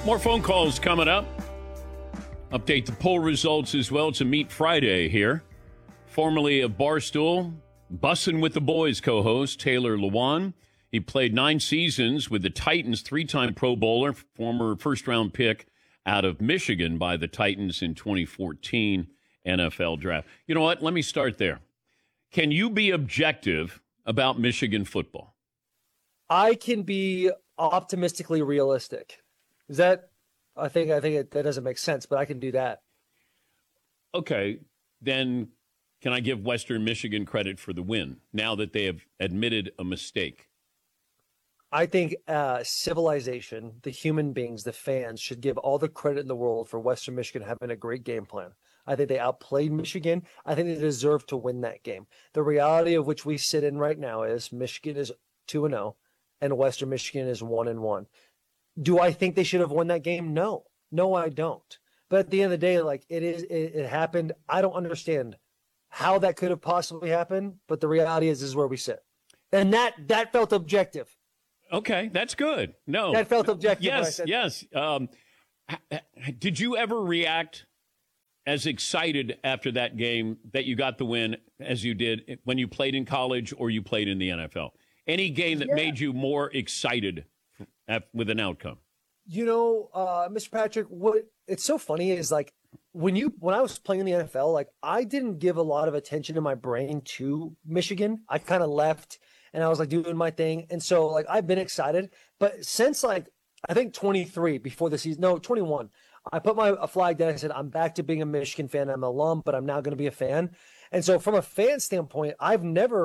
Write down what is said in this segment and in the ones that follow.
More phone calls coming up. Update the poll results as well. It's a Meet Friday here. Formerly of Barstool, Bussin' with the Boys co-host Taylor Lewan. He played 9 seasons with the Titans, 3-time Pro Bowler, former first-round pick out of Michigan by the Titans in 2014 NFL draft. You know what? Let me start there. Can you be objective about Michigan football? I can be optimistically realistic. Is that? I think that doesn't make sense, but I can do that. Okay, then can I give Western Michigan credit for the win now that they have admitted a mistake? I think civilization, the human beings, the fans should give all the credit in the world for Western Michigan having a great game plan. I think they outplayed Michigan. I think they deserve to win that game. The reality of which we sit in right now is Michigan is 2-0 and Western Michigan is 1-1. Do I think they should have won that game? No, I don't. But at the end of the day, like it happened. I don't understand how that could have possibly happened, but the reality is where we sit. And that felt objective. Okay, that's good. No. That felt objective. Yes. Did you ever react as excited after that game that you got the win as you did when you played in college or you played in the NFL? Any game that made you more excited with an outcome? You know, Mr. Patrick, what it's so funny is like when I was playing in the NFL, like I didn't give a lot of attention in my brain to Michigan. I kind of left and I was like doing my thing. And so like I've been excited, but since like I think 23 before the season, no, 21, I put a flag down. I said, I'm back to being a Michigan fan. I'm an alum, but I'm now going to be a fan. And so from a fan standpoint, I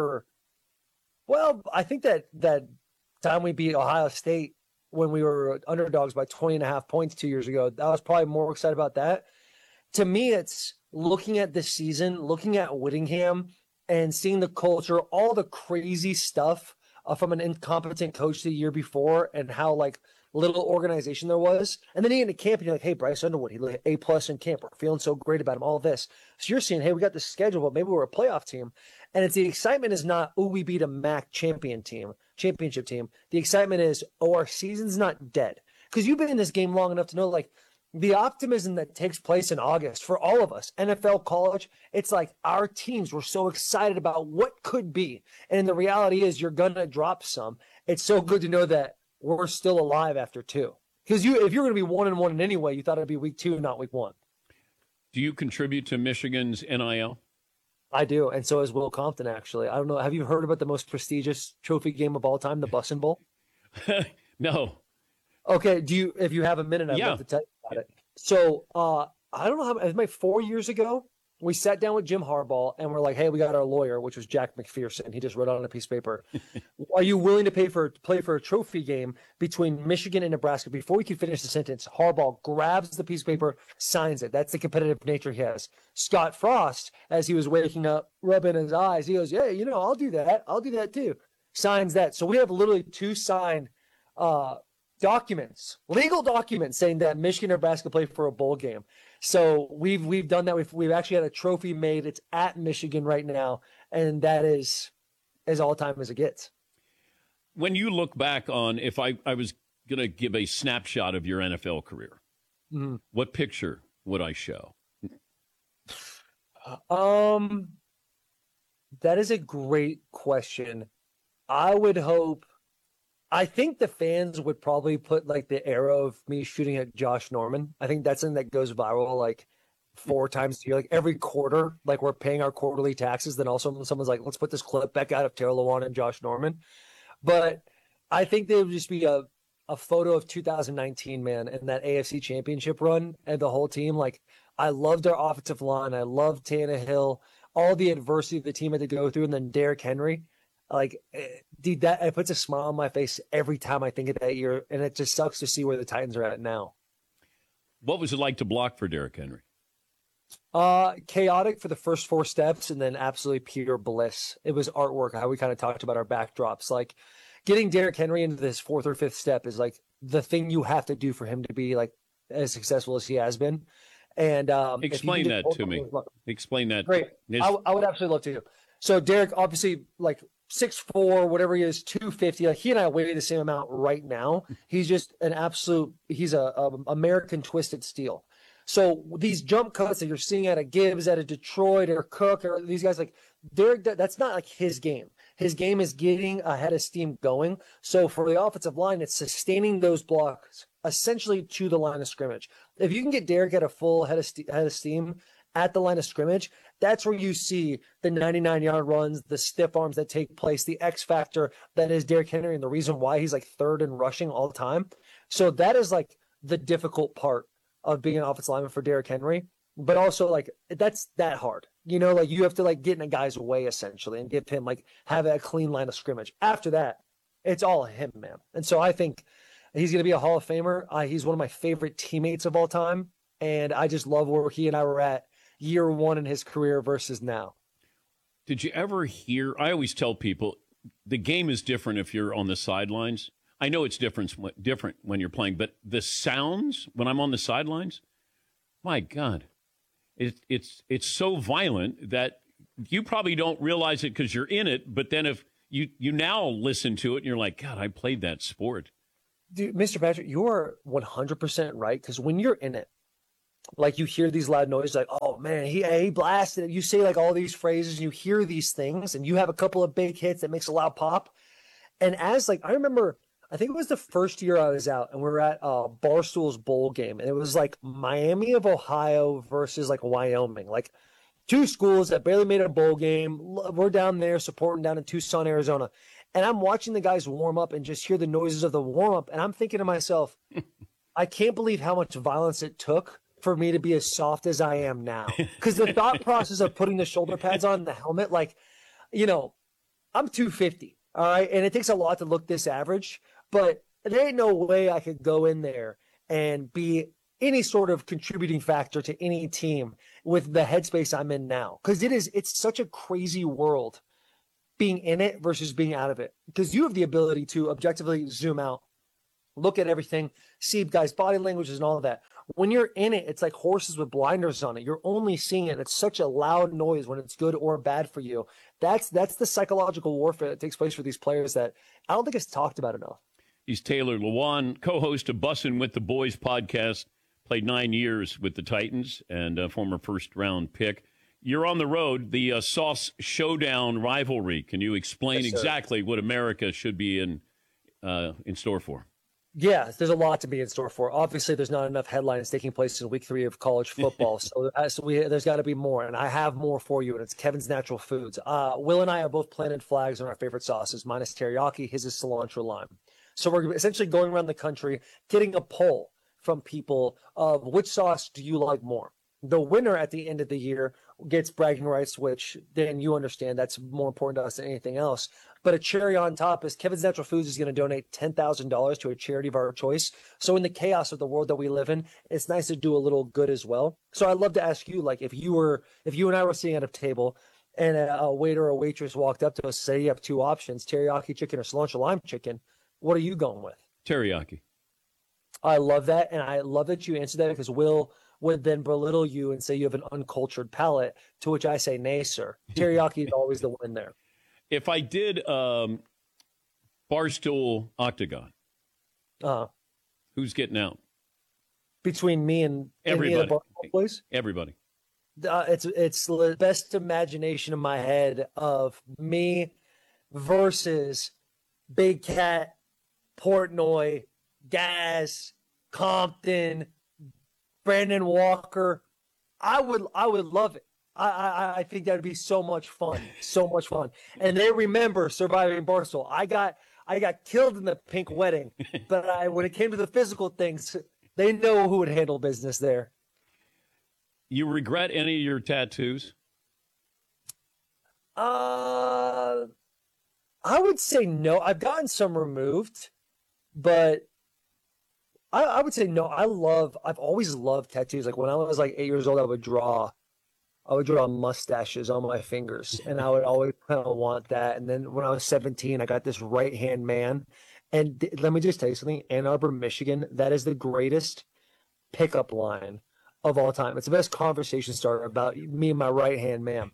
think that time we beat Ohio State when we were underdogs by 20.5 points 2 years ago, I was probably more excited about that. To me, it's looking at this season, looking at Whittingham and seeing the culture, all the crazy stuff from an incompetent coach the year before and how like little organization there was. And then you get into camp and you're like, hey, Bryce Underwood, he like A+ in camp. We're feeling so great about him, all of this. So you're seeing, hey, we got the schedule, but maybe we're a playoff team. And it's the excitement is not, oh, we beat a MAC championship team. The excitement is, oh, our season's not dead. Because you've been in this game long enough to know, like, the optimism that takes place in August for all of us, NFL, college, it's like our teams were so excited about what could be. And the reality is you're going to drop some. It's so good to know that we're still alive after 2. Because if you're going to be 1-1 in any way, you thought it'd be week 2, not week 1. Do you contribute to Michigan's NIL? I do, and so is Will Compton, actually. I don't know. Have you heard about the most prestigious trophy game of all time, the Bussin' Bowl? No. Okay, if you have a minute, I'd love to tell you about it. So, I don't know how, it was like 4 years ago, we sat down with Jim Harbaugh, and we're like, hey, we got our lawyer, which was Jack McPherson. He just wrote on a piece of paper. Are you willing to play for a trophy game between Michigan and Nebraska? Before we could finish the sentence, Harbaugh grabs the piece of paper, signs it. That's the competitive nature he has. Scott Frost, as he was waking up, rubbing his eyes, he goes, yeah, I'll do that. I'll do that too. Signs that. So we have literally 2 signed documents, legal documents saying that Michigan and Nebraska play for a bowl game. So we've done that. We've actually had a trophy made. It's at Michigan right now, and that is as all time as it gets. When you look back on, if I was going to give a snapshot of your NFL career, what picture would I show? That is a great question. I think the fans would probably put like the arrow of me shooting at Josh Norman. I think that's something that goes viral like 4 times a year, like every quarter, like we're paying our quarterly taxes. Then also someone's like, let's put this clip back out of Taylor Lewan and Josh Norman. But I think there would just be a photo of 2019, man, and that AFC championship run and the whole team. Like I loved our offensive line. I loved Tannehill, all the adversity the team had to go through. And then Derrick Henry. Like, dude, it puts a smile on my face every time I think of that year, and it just sucks to see where the Titans are at now. What was it like to block for Derrick Henry? Chaotic for the first 4 steps, and then absolutely pure bliss. It was artwork, how we kind of talked about our backdrops. Like, getting Derrick Henry into this 4th or 5th step is like the thing you have to do for him to be like as successful as he has been. And explain that to me. Explain that. Great. I would absolutely love to. So Derrick, obviously, like 6'4", whatever he is, 250. Like he and I weigh the same amount right now. He's just he's a American twisted steel. So these jump cuts that you're seeing out of Gibbs, out of Detroit, or Cook, or these guys, like that's not like his game. His game is getting a head of steam going. So for the offensive line, it's sustaining those blocks essentially to the line of scrimmage. If you can get Derek at a full head of steam at the line of scrimmage, that's where you see the 99-yard runs, the stiff arms that take place, the X factor that is Derrick Henry, and the reason why he's like third in rushing all the time. So that is like the difficult part of being an offensive lineman for Derrick Henry, but also like that's that hard. You know, like you have to like get in a guy's way essentially and give him like have a clean line of scrimmage. After that, it's all him, man. And so I think he's going to be a Hall of Famer. He's one of my favorite teammates of all time, and I just love where he and I were at year one in his career versus now. Did you ever hear? I always tell people the game is different if you're on the sidelines. I know it's different when you're playing, but the sounds when I'm on the sidelines, my God, it's so violent that you probably don't realize it because you're in it. But then if you now listen to it and you're like, God, I played that sport. Dude, Mr. Patrick, you're 100% right, because when you're in it, like you hear these loud noises, like, oh man, he blasted it. You say like all these phrases, and you hear these things, and you have a couple of big hits that makes a loud pop. And as like I remember, I think it was the first year I was out, and we were at Barstool's bowl game, and it was like Miami of Ohio versus like Wyoming, like two schools that barely made a bowl game. We're down there supporting down in Tucson, Arizona, and I'm watching the guys warm up and just hear the noises of the warm up, and I'm thinking to myself, I can't believe how much violence it took for me to be as soft as I am now. Because the thought process of putting the shoulder pads on the helmet, like, you know, I'm 250, all right? And it takes a lot to look this average, but there ain't no way I could go in there and be any sort of contributing factor to any team with the headspace I'm in now. Because it's such a crazy world being in it versus being out of it. Because you have the ability to objectively zoom out, look at everything, see guys' body languages and all of that. When you're in it, it's like horses with blinders on it. You're only seeing it. It's such a loud noise when it's good or bad for you. That's the psychological warfare that takes place for these players that I don't think it's talked about enough. He's Taylor Lewan, co-host of Bussin' with the Boys podcast, played 9 years with the Titans and a former first-round pick. You're on the road, the Sauce Showdown rivalry. Can you explain exactly what America should be in store for? Yeah, there's a lot to be in store for. Obviously, there's not enough headlines taking place in week 3 of college football. So there's got to be more. And I have more for you, and it's Kevin's Natural Foods. Will and I have both planted flags on our favorite sauces. Mine is teriyaki, his is cilantro lime. So we're essentially going around the country, getting a poll from people of which sauce do you like more. The winner at the end of the year gets bragging rights, which then you understand that's more important to us than anything else. But a cherry on top is Kevin's Natural Foods is going to donate $10,000 to a charity of our choice. So in the chaos of the world that we live in, it's nice to do a little good as well. So I'd love to ask you, like, if you and I were sitting at a table and a waiter or a waitress walked up to us, say you have two options, teriyaki chicken or cilantro lime chicken, what are you going with? Teriyaki. I love that. And I love that you answered that, because Will would then belittle you and say you have an uncultured palate, to which I say, nay, sir. Teriyaki is always the win there. If I did Barstool Octagon, who's getting out? Between me and everybody. Boys? Everybody. It's the best imagination in my head of me versus Big Cat, Portnoy, Gaz, Compton, Brandon Walker. I would love it. I think that would be so much fun, And they remember surviving Barstool. I got killed in the pink wedding, but when it came to the physical things, they know who would handle business there. You regret any of your tattoos? I would say no. I've gotten some removed, but I would say no. I've always loved tattoos. Like when I was like 8 years old, I would draw mustaches on my fingers, and I would always kind of want that. And then when I was 17, I got this right-hand man. And let me just tell you something, Ann Arbor, Michigan, that is the greatest pickup line of all time. It's the best conversation starter about me and my right hand man.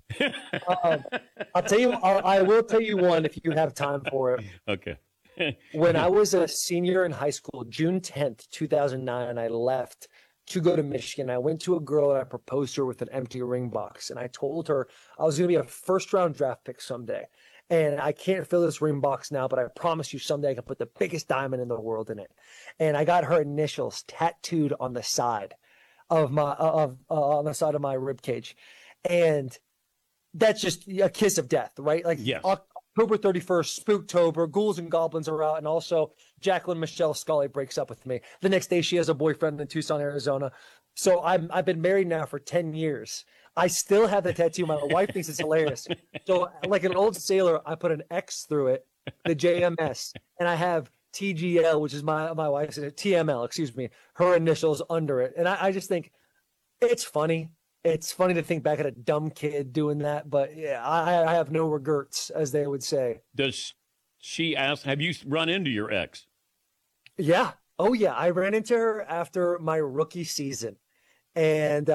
I'll tell you. I will tell you one if you have time for it. Okay. When I was a senior in high school, June 10th, 2009, I left to go to Michigan. I went to a girl and I proposed to her with an empty ring box. And I told her I was going to be a first-round draft pick someday. And I can't fill this ring box now, but I promise you someday I can put the biggest diamond in the world in it. And I got her initials tattooed on the side of my on the side of my rib cage. And that's just a kiss of death, right? Like, yes. October 31st, Spooktober, Ghouls and Goblins are out, and also Jacqueline Michelle Scully breaks up with me. The next day, she has a boyfriend in Tucson, Arizona. So I've been married now for 10 years. I still have the tattoo. My wife thinks it's hilarious. So like an old sailor, I put an X through it, the JMS, and I have TGL, which is my wife's TML, excuse me, her initials under it. And I just think it's funny. It's funny to think back at a dumb kid doing that, but yeah, I have no regrets, as they would say. Does she ask, have you run into your ex? Yeah. Oh, yeah. I ran into her after my rookie season, and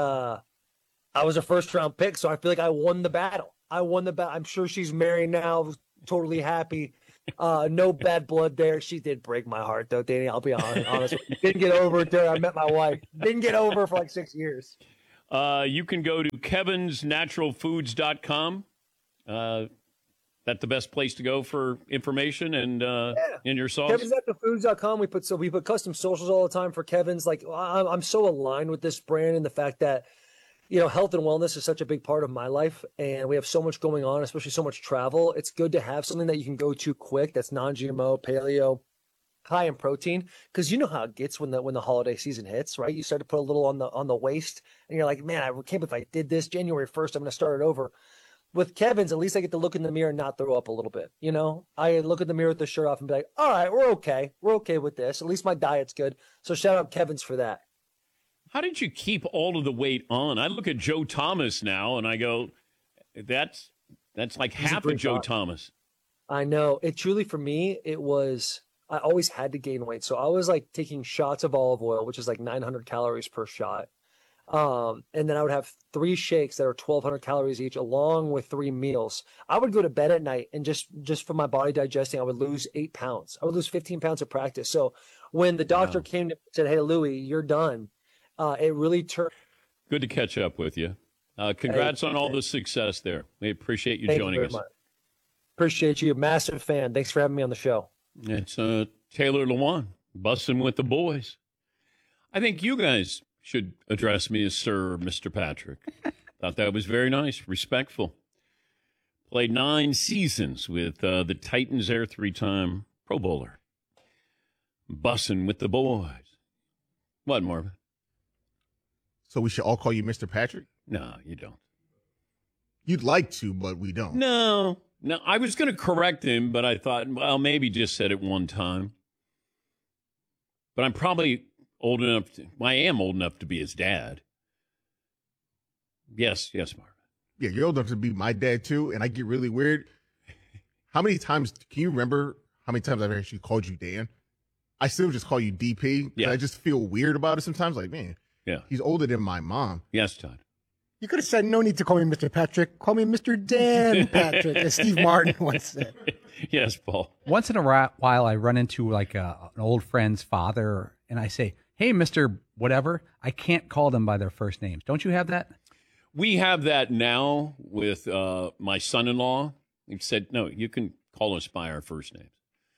I was a first-round pick, so I feel like I won the battle. I'm sure she's married now, totally happy. No bad blood there. She did break my heart, though, Danny. I'll be honest. Didn't get over it till I met my wife. Didn't get over it for like 6 years. You can go to kevinsnaturalfoods.com. That's the best place to go for information and in your sauce. kevinsnaturalfoods.com. We put custom socials all the time for Kevin's. Like, I'm so aligned with this brand and the fact that, health and wellness is such a big part of my life, and we have so much going on, especially so much travel. It's good to have something that you can go to quick that's non-GMO, paleo, high in protein, because you know how it gets when the holiday season hits, right? You start to put a little on the waist, and you're like, man, I can't believe I did this. January 1st, I'm going to start it over. With Kevin's, at least I get to look in the mirror and not throw up a little bit. I look in the mirror with the shirt off and be like, all right, we're okay. We're okay with this. At least my diet's good. So shout out Kevin's for that. How did you keep all of the weight on? I look at Joe Thomas now and I go, that's like half of Joe Thomas. I know. It truly, for me, I always had to gain weight. So I was like taking shots of olive oil, which is like 900 calories per shot. And then I would have 3 shakes that are 1,200 calories each, along with 3 meals. I would go to bed at night, and just for my body digesting, I would lose 8 pounds. I would lose 15 pounds of practice. So when the doctor came to me and said, "Hey, Louie, you're done," it really turned. Good to catch up with you. Congrats on all the success there. We appreciate you joining us. Much. Appreciate you. Massive fan. Thanks for having me on the show. It's Taylor Lewan, bussing with the boys. I think you guys should address me as Sir Mr. Patrick. Thought that was very nice, respectful. Played 9 seasons with the Titans, 3-time Pro Bowler. Bussing with the boys. What, Marvin? So we should all call you Mr. Patrick? No, you don't. You'd like to, but we don't. No, I was going to correct him, but I thought, well, maybe just said it one time. But I'm probably old enough. I am old enough to be his dad. Yes, Marvin. Yeah, you're old enough to be my dad, too, and I get really weird. How many times, can you remember how many times I've actually called you Dan? I still just call you DP. Yeah. I just feel weird about it sometimes. Like, man, he's older than my mom. Yes, Todd. You could have said, no need to call me Mr. Patrick. Call me Mr. Dan Patrick, as Steve Martin once said. Yes, Paul. Once in a while, I run into like an old friend's father, and I say, hey, Mr. Whatever. I can't call them by their first names. Don't you have that? We have that now with my son-in-law. He said, no, you can call us by our first names.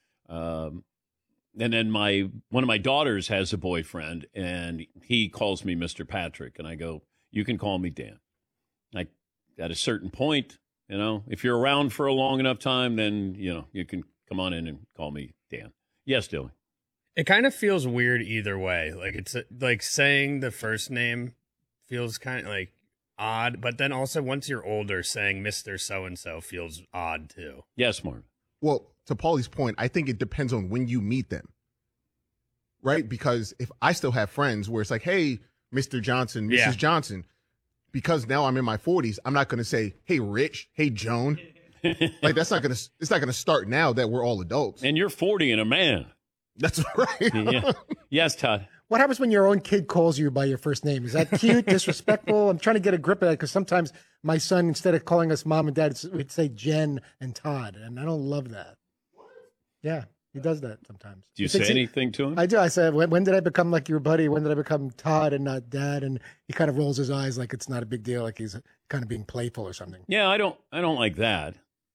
And then one of my daughters has a boyfriend, and he calls me Mr. Patrick, and I go, you can call me Dan. Like, at a certain point, if you're around for a long enough time, then, you can come on in and call me Dan. Yes, Dylan. It kind of feels weird either way. Like, it's like saying the first name feels kind of like odd, but then also once you're older, saying Mr. So-and-so feels odd too. Yes, Mark. Well, to Paulie's point, I think it depends on when you meet them, right? Because if I still have friends where it's like, hey, Mr. Johnson, Mrs. Johnson, because now I'm in my 40s, I'm not going to say, hey, Rich, hey, Joan. Like, it's not going to start now that we're all adults. And you're 40 and a man. That's right. Yeah. Yes, Todd. What happens when your own kid calls you by your first name? Is that cute, disrespectful? I'm trying to get a grip of that because sometimes my son, instead of calling us mom and dad, would say Jen and Todd, and I don't love that. Yeah, he does that sometimes. Do you say anything to him? I do. I say, when did I become like your buddy? When did I become Todd and not dad? And he kind of rolls his eyes like it's not a big deal, like he's kind of being playful or something. Yeah, I don't like that.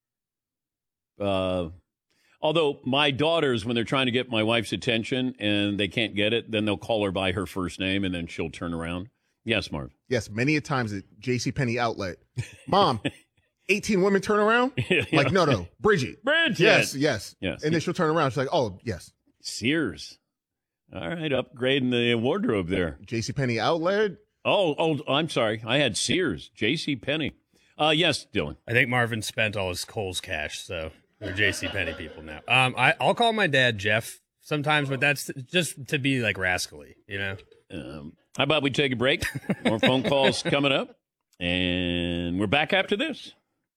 Although my daughters, when they're trying to get my wife's attention and they can't get it, then they'll call her by her first name and then she'll turn around. Yes, Marv. Yes, many a times at JCPenney outlet. Mom, 18 women turn around? Like, no, Bridget. Bridget. Yes. And then she'll turn around. She's like, oh, yes. Sears. All right, upgrading the wardrobe there. JCPenney outlet. Oh, I'm sorry. I had Sears. JCPenney. Yes, Dylan. I think Marvin spent all his Kohl's cash, so they're JCPenney people now. I'll call my dad Jeff sometimes, but that's just to be like rascally, you know? How about we take a break? More phone calls coming up, and we're back after this.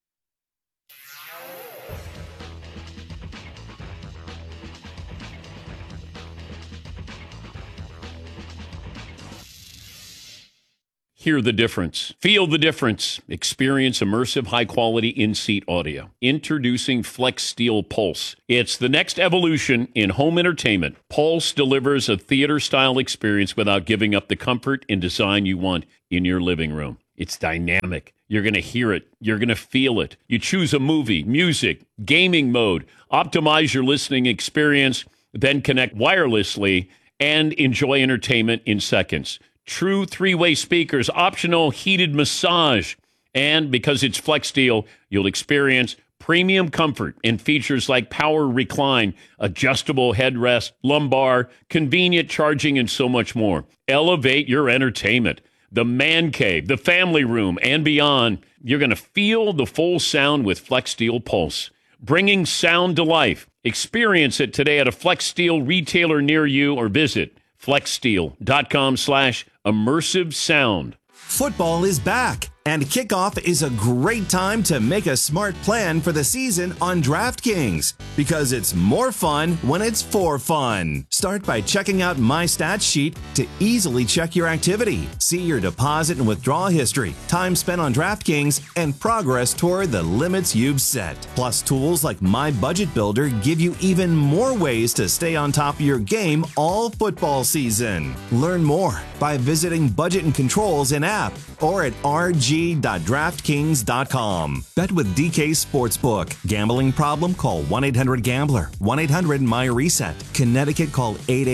Hear the difference. Feel the difference. Experience immersive, high-quality in-seat audio. Introducing Flex Steel Pulse. It's the next evolution in home entertainment. Pulse delivers a theater-style experience without giving up the comfort and design you want in your living room. It's dynamic. You're going to hear it. You're going to feel it. You choose a movie, music, gaming mode. Optimize your listening experience, then connect wirelessly and enjoy entertainment in seconds. True three-way speakers, optional heated massage. And because it's Flex Steel, you'll experience premium comfort and features like power recline, adjustable headrest, lumbar, convenient charging, and so much more. Elevate your entertainment. The man cave, the family room, and beyond. You're going to feel the full sound with Flex Steel Pulse. Bringing sound to life. Experience it today at a Flex Steel retailer near you or visit flexsteel.com/immersive sound. Football is back, and kickoff is a great time to make a smart plan for the season on DraftKings, because it's more fun when it's for fun. Start by checking out My Stats Sheet to easily check your activity, see your deposit and withdrawal history, time spent on DraftKings, and progress toward the limits you've set. Plus, tools like My Budget Builder give you even more ways to stay on top of your game all football season. Learn more by visiting Budget and Controls in app or at rg.draftkings.com. Bet with DK Sportsbook. Gambling problem? Call 1-800-GAMBLER. 1-800-MY-RESET. Connecticut, call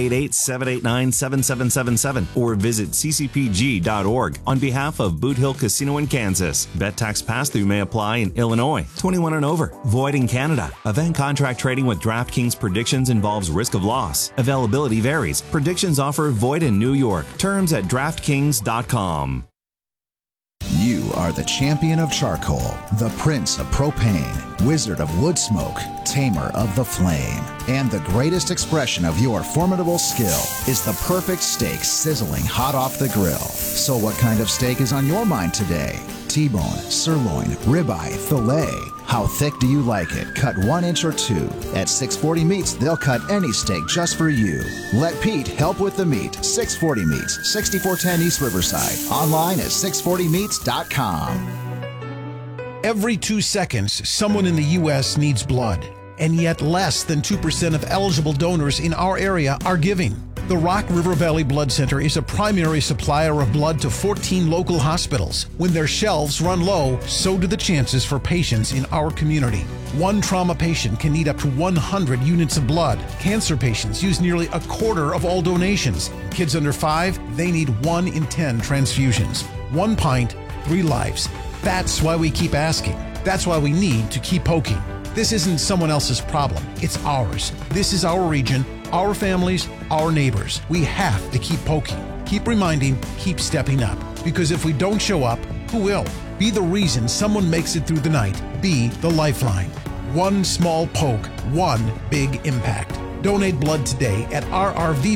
888-789-7777 or visit ccpg.org on behalf of Boot Hill Casino in Kansas. Bet tax pass-through may apply in Illinois. 21 and over. Void in Canada. Event contract trading with DraftKings predictions involves risk of loss. Availability varies. Predictions offer void in New York. Terms at DraftKings.com. You are the champion of charcoal, the prince of propane, wizard of wood smoke, tamer of the flame. And the greatest expression of your formidable skill is the perfect steak sizzling hot off the grill. So what kind of steak is on your mind today? T-bone, sirloin, ribeye, filet. How thick do you like it? Cut 1 inch or 2. At 640 Meats, they'll cut any steak just for you. Let Pete help with the meat. 640 Meats, 6410 East Riverside. Online at 640meats.com. Every 2 seconds, someone in the U.S. needs blood. And yet less than 2% of eligible donors in our area are giving. The Rock River Valley Blood Center is a primary supplier of blood to 14 local hospitals. When their shelves run low, so do the chances for patients in our community. One trauma patient can need up to 100 units of blood. Cancer patients use nearly a quarter of all donations. Kids under 5, they need 1 in 10 transfusions. 1 pint, 3 lives. That's why we keep asking. That's why we need to keep poking. This isn't someone else's problem. It's ours. This is our region, our families, our neighbors. We have to keep poking, keep reminding, keep stepping up. Because if we don't show up, who will? Be the reason someone makes it through the night. Be the lifeline. One small poke, one big impact. Donate blood today at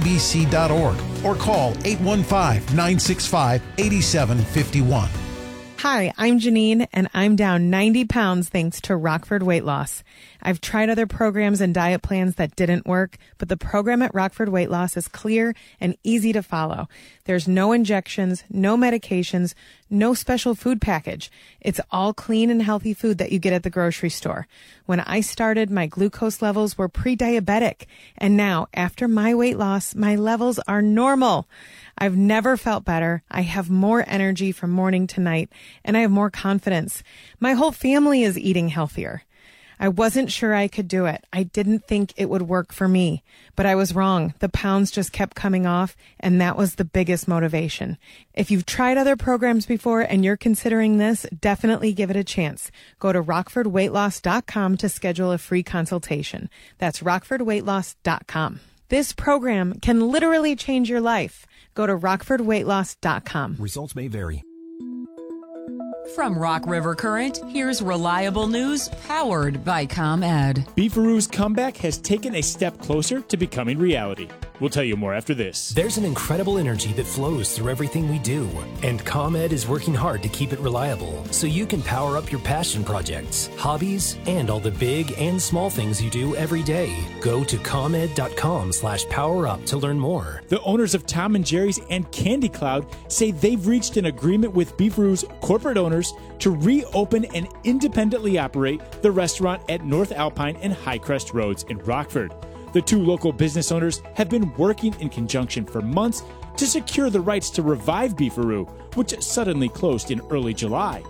rrvbc.org or call 815-965-8751. Hi, I'm Janine, and I'm down 90 pounds thanks to Rockford Weight Loss. I've tried other programs and diet plans that didn't work, but the program at Rockford Weight Loss is clear and easy to follow. There's no injections, no medications, no special food package. It's all clean and healthy food that you get at the grocery store. When I started, my glucose levels were pre-diabetic, and now, after my weight loss, my levels are normal. I've never felt better. I have more energy from morning to night, and I have more confidence. My whole family is eating healthier. I wasn't sure I could do it. I didn't think it would work for me, but I was wrong. The pounds just kept coming off, and that was the biggest motivation. If you've tried other programs before and you're considering this, definitely give it a chance. Go to rockfordweightloss.com to schedule a free consultation. That's rockfordweightloss.com. This program can literally change your life. Go to rockfordweightloss.com. Results may vary. From Rock River Current, here's reliable news powered by ComEd. Beefaroo's comeback has taken a step closer to becoming reality. We'll tell you more after this. There's an incredible energy that flows through everything we do, and ComEd is working hard to keep it reliable so you can power up your passion projects, hobbies, and all the big and small things you do every day. Go to ComEd.com/powerup to learn more. The owners of Tom and Jerry's and Candy Cloud say they've reached an agreement with Beefaroo's corporate owners to reopen and independently operate the restaurant at North Alpine and Highcrest Roads in Rockford. The two local business owners have been working in conjunction for months to secure the rights to revive Beefaroo, which suddenly closed in early July.